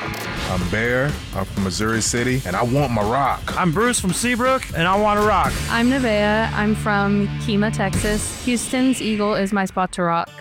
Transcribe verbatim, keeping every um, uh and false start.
I'm Bear. I'm from Missouri City, and I want my rock. I'm Bruce from Seabrook, and I want to rock. I'm Nevaeh. I'm from Kemah, Texas. Houston's Eagle is my spot to rock.